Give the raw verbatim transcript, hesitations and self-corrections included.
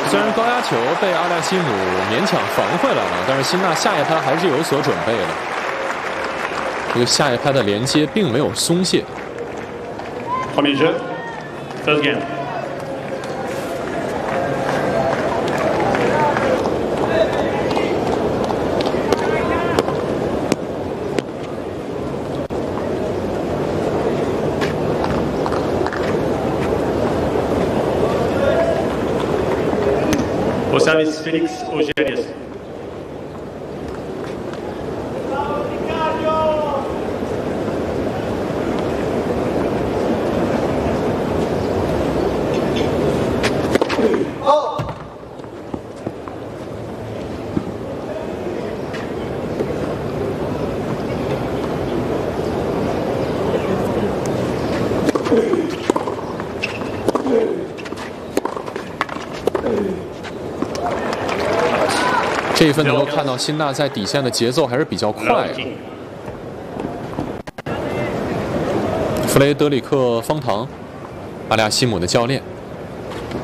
虽然高压球被阿莱西姆勉强防回来了，但是辛纳下一拍还是有所准备的。这个下一拍的连接并没有松懈。 Premier jeu, first game. Au service Félix Auger-Aliassime. 这一分能够看到辛纳在底线的节奏还是比较快的。弗雷德里克·方唐，阿利亚西姆的教练。